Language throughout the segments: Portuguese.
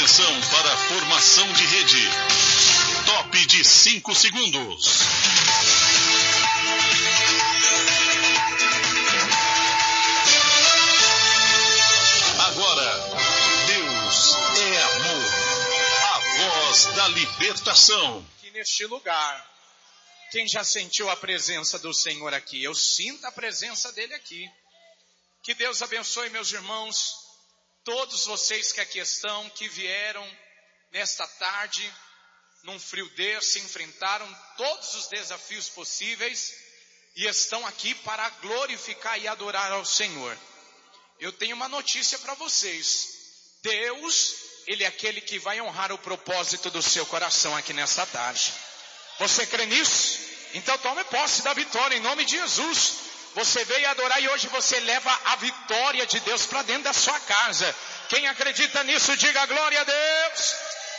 Atenção para a formação de rede. Top de 5 segundos. Agora, Deus é amor. A voz da libertação. Aqui neste lugar, quem já sentiu a presença do Senhor aqui? Eu sinto a presença dele aqui. Que Deus abençoe, meus irmãos, todos vocês que aqui estão, que vieram nesta tarde, num frio desse, enfrentaram todos os desafios possíveis e estão aqui para glorificar e adorar ao Senhor. Eu tenho uma notícia para vocês. Deus, Ele é aquele que vai honrar o propósito do seu coração aqui nesta tarde. Você crê nisso? Então tome posse da vitória em nome de Jesus. Você veio adorar e hoje você leva a vitória de Deus para dentro da sua casa. Quem acredita nisso, diga glória a Deus.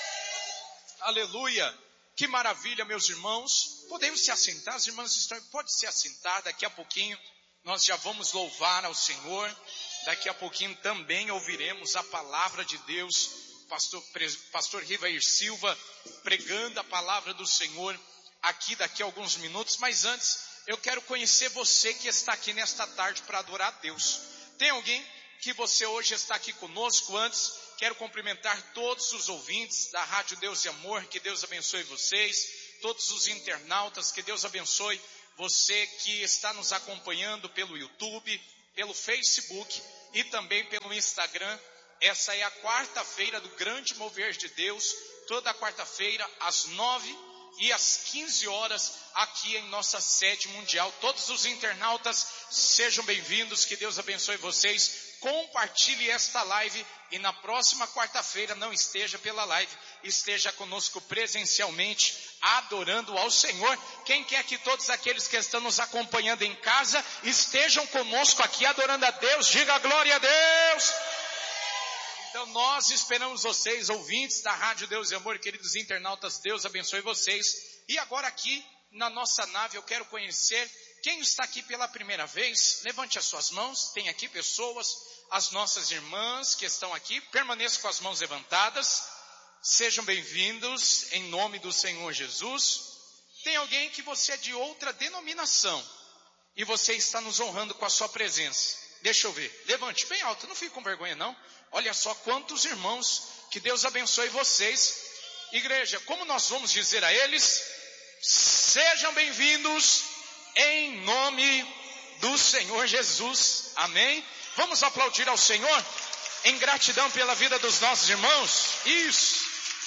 Aleluia. Que maravilha, meus irmãos. Podemos se assentar, as irmãs estão... Pode se assentar, daqui a pouquinho nós já vamos louvar ao Senhor. Daqui a pouquinho também ouviremos a palavra de Deus. Pastor Rivair Silva pregando a palavra do Senhor aqui daqui a alguns minutos. Mas antes, eu quero conhecer você que está aqui nesta tarde para adorar a Deus. Tem alguém que você hoje está aqui conosco? Antes, quero cumprimentar todos os ouvintes da Rádio Deus e Amor. Que Deus abençoe vocês. Todos os internautas, que Deus abençoe você que está nos acompanhando pelo YouTube, pelo Facebook e também pelo Instagram. Essa é a quarta-feira do grande mover de Deus. Toda quarta-feira às 9 e às 15 horas aqui em nossa sede mundial. Todos os internautas sejam bem-vindos, que Deus abençoe vocês. Compartilhe esta live e na próxima quarta-feira não esteja pela live, esteja conosco presencialmente adorando ao Senhor. Quem quer que todos aqueles que estão nos acompanhando em casa estejam conosco aqui adorando a Deus, diga glória a Deus. Então nós esperamos vocês, ouvintes da Rádio Deus e Amor, queridos internautas, Deus abençoe vocês. E agora aqui na nossa nave eu quero conhecer quem está aqui pela primeira vez. Levante as suas mãos, tem aqui pessoas, as nossas irmãs que estão aqui, permaneçam com as mãos levantadas. Sejam bem-vindos em nome do Senhor Jesus. Tem alguém que você é de outra denominação e você está nos honrando com a sua presença. Deixa eu ver, levante bem alto, não fique com vergonha não. Olha só quantos irmãos, que Deus abençoe vocês. Igreja, como nós vamos dizer a eles? Sejam bem-vindos em nome do Senhor Jesus. Amém? Vamos aplaudir ao Senhor em gratidão pela vida dos nossos irmãos. Isso.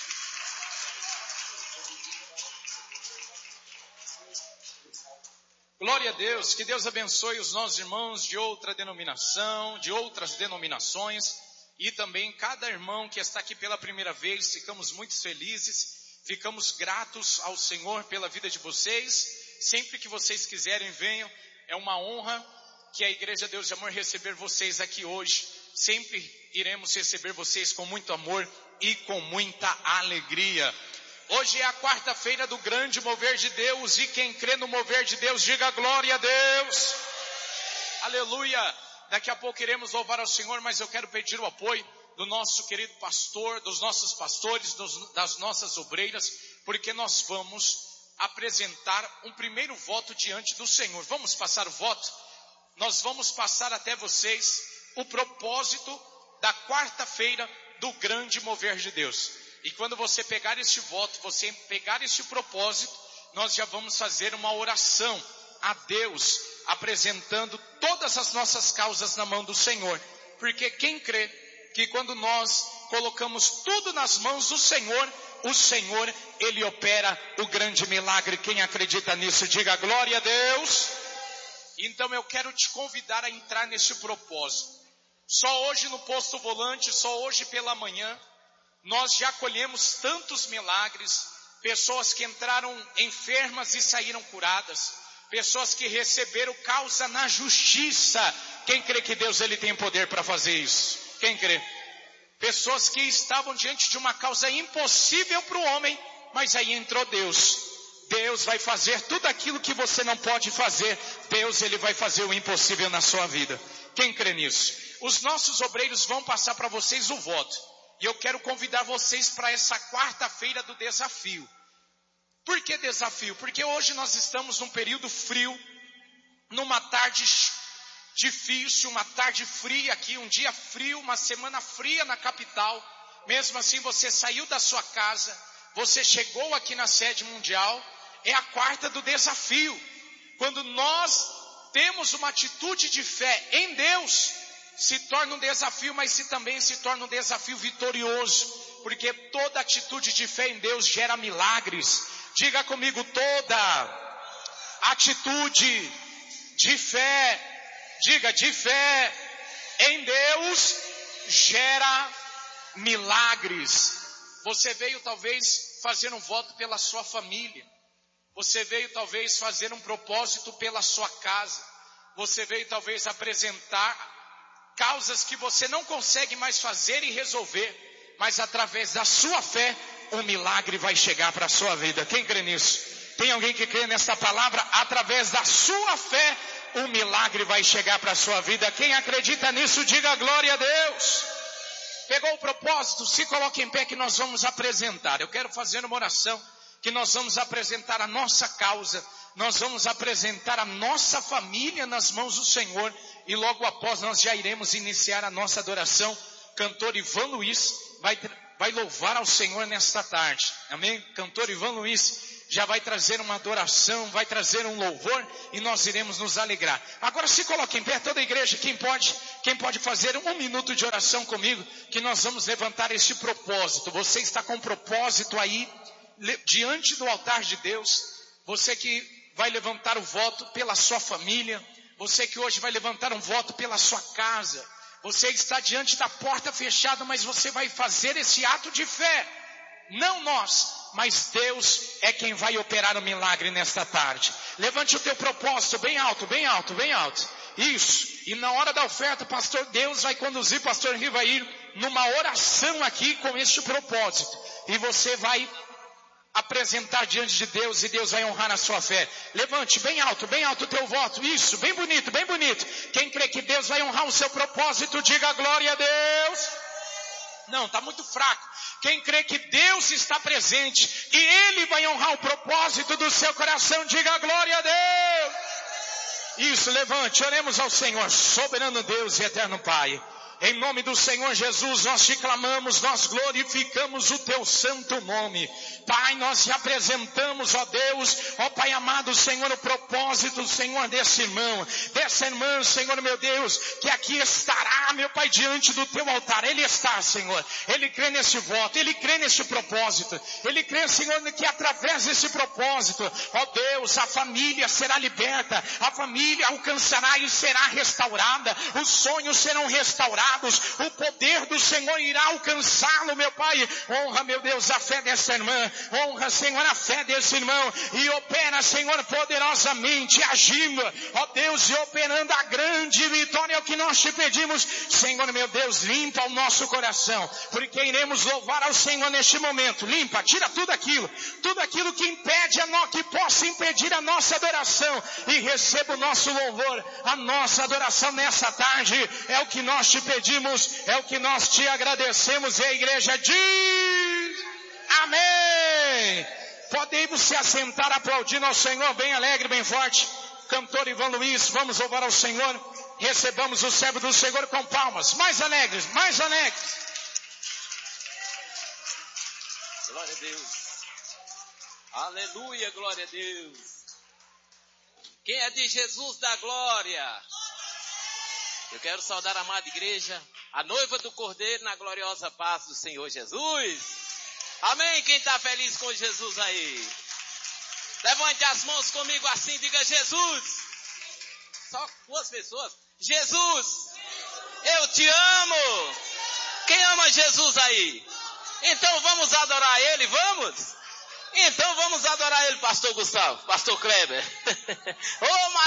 Glória a Deus, que Deus abençoe os nossos irmãos de outra denominação, de outras denominações. E também cada irmão que está aqui pela primeira vez, ficamos muito felizes, ficamos gratos ao Senhor pela vida de vocês. Sempre que vocês quiserem, venham. É uma honra que a Igreja Deus de Amor receber vocês aqui hoje. Sempre iremos receber vocês com muito amor e com muita alegria. Hoje é a quarta-feira do grande mover de Deus e quem crê no mover de Deus, diga glória a Deus. Aleluia. Daqui a pouco iremos louvar ao Senhor, mas eu quero pedir o apoio do nosso querido pastor, dos nossos pastores, das nossas obreiras, porque nós vamos apresentar um primeiro voto diante do Senhor. Vamos passar o voto? Nós vamos passar até vocês o propósito da quarta-feira do grande mover de Deus. E quando você pegar este voto, você pegar este propósito, nós já vamos fazer uma oração a Deus, apresentando todas as nossas causas na mão do Senhor. Porque quem crê que quando nós colocamos tudo nas mãos do Senhor, o Senhor, Ele opera o grande milagre. Quem acredita nisso, diga glória a Deus. Então eu quero te convidar a entrar nesse propósito. Só hoje no Posto Volante, só hoje pela manhã, nós já colhemos tantos milagres. Pessoas que entraram enfermas e saíram curadas. Pessoas que receberam causa na justiça. Quem crê que Deus ele tem poder para fazer isso? Quem crê? Pessoas que estavam diante de uma causa impossível para o homem, mas aí entrou Deus. Deus vai fazer tudo aquilo que você não pode fazer. Deus ele vai fazer o impossível na sua vida. Quem crê nisso? Os nossos obreiros vão passar para vocês o voto. E eu quero convidar vocês para essa quarta-feira do desafio. Por que desafio? Porque hoje nós estamos num período frio, numa tarde difícil, uma tarde fria aqui, um dia frio, uma semana fria na capital. Mesmo assim você saiu da sua casa, você chegou aqui na sede mundial, é a quarta do desafio. Quando nós temos uma atitude de fé em Deus, se torna um desafio, mas também se torna um desafio vitorioso, porque toda atitude de fé em Deus gera milagres. Diga comigo, toda atitude de fé, diga, de fé em Deus gera milagres. Você veio talvez fazer um voto pela sua família. Você veio talvez fazer um propósito pela sua casa. Você veio talvez apresentar causas que você não consegue mais fazer e resolver. Mas através da sua fé, um milagre vai chegar para a sua vida. Quem crê nisso? Tem alguém que crê nessa palavra? Através da sua fé, um milagre vai chegar para a sua vida. Quem acredita nisso, diga glória a Deus. Pegou o propósito? Se coloque em pé que nós vamos apresentar. Eu quero fazer uma oração que nós vamos apresentar a nossa causa. Nós vamos apresentar a nossa família nas mãos do Senhor. E logo após nós já iremos iniciar a nossa adoração. Cantor Ivan Luiz vai louvar ao Senhor nesta tarde. Amém? Cantor Ivan Luiz já vai trazer uma adoração, vai trazer um louvor e nós iremos nos alegrar. Agora se coloque em pé toda a igreja, quem pode fazer 1 minuto de oração comigo, que nós vamos levantar este propósito. Você está com um propósito aí, diante do altar de Deus. Você que vai levantar o voto pela sua família, você que hoje vai levantar um voto pela sua casa. Você está diante da porta fechada, mas você vai fazer esse ato de fé. Não nós, mas Deus é quem vai operar o milagre nesta tarde. Levante o teu propósito bem alto, bem alto, bem alto. Isso. E na hora da oferta, pastor, Deus vai conduzir, pastor Rivair, numa oração aqui com este propósito. E você vai apresentar diante de Deus e Deus vai honrar a sua fé. Levante bem alto o teu voto. Isso, bem bonito, bem bonito. Quem crê que Deus vai honrar o seu propósito, diga glória a Deus. Não, está muito fraco. Quem crê que Deus está presente e Ele vai honrar o propósito do seu coração, diga glória a Deus. Isso, levante, oremos ao Senhor, soberano Deus e eterno Pai. Em nome do Senhor Jesus, nós te clamamos, nós glorificamos o teu santo nome. Pai, nós te apresentamos, ó Deus, ó Pai amado, Senhor, o propósito, Senhor, desse irmão, dessa irmã, Senhor, meu Deus, que aqui estará, meu Pai, diante do teu altar. Ele está, Senhor, ele crê nesse voto, ele crê nesse propósito, ele crê, Senhor, que através desse propósito, ó Deus, a família será liberta, a família alcançará e será restaurada, os sonhos serão restaurados, o poder do Senhor irá alcançá-lo, meu Pai. Honra, meu Deus, a fé dessa irmã, honra, Senhor, a fé desse irmão, e opera, Senhor, poderosamente, agindo, ó Deus, e operando a grande vitória, é o que nós te pedimos, Senhor, meu Deus, limpa o nosso coração, porque iremos louvar ao Senhor neste momento. Limpa, tira tudo aquilo que impede que possa impedir a nossa adoração, e receba o nosso louvor, a nossa adoração nessa tarde, é o que nós te pedimos, é o que nós te agradecemos, e a igreja diz amém. Podemos se assentar aplaudindo ao Senhor, bem alegre, bem forte. Cantor Ivan Luiz, vamos louvar ao Senhor. Recebamos o servo do Senhor com palmas, mais alegres, mais alegres. Glória a Deus, aleluia, glória a Deus. Quem é de Jesus dá glória. Eu quero saudar a amada igreja, a noiva do Cordeiro, na gloriosa paz do Senhor Jesus. Amém? Quem está feliz com Jesus aí? Levante as mãos comigo assim, diga Jesus. Só 2 pessoas. Jesus, eu te amo. Quem ama Jesus aí? Então vamos adorar Ele, vamos? Então vamos adorar Ele, pastor Gustavo, pastor Kleber. Oh,